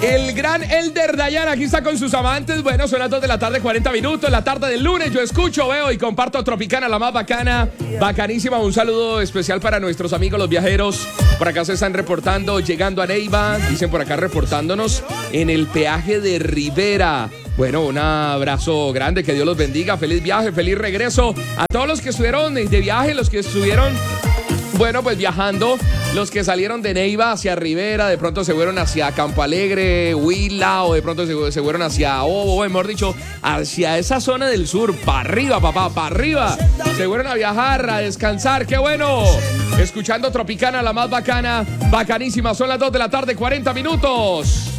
El gran Elder Dayan aquí está con sus amantes. Bueno, son las 2 de la tarde, 40 minutos. La tarde del lunes yo escucho, veo y comparto Tropicana, la más bacana. Bacanísima. Un saludo especial para nuestros amigos los viajeros. Por acá se están reportando, llegando a Neiva. Dicen por acá reportándonos en el peaje de Rivera. Bueno, un abrazo grande, que Dios los bendiga. Feliz viaje, feliz regreso. A todos los que estuvieron de viaje, los que estuvieron... Bueno, pues viajando, los que salieron de Neiva hacia Rivera, de pronto se fueron hacia Campo Alegre, Huila, o de pronto se fueron hacia Obo, mejor dicho, hacia esa zona del sur, para arriba, papá, para arriba. Se fueron a viajar, a descansar, qué bueno. Escuchando Tropicana, la más bacana, bacanísima, son las 2 de la tarde, 40 minutos.